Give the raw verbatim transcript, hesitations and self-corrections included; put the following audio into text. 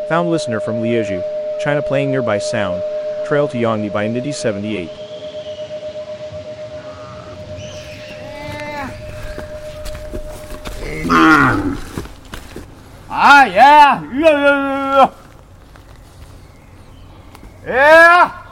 Found listener from Liège, China playing nearby sound. Trail to Yongni by Nitty seventy-eight. Ah, yeah! Yeah! Yeah!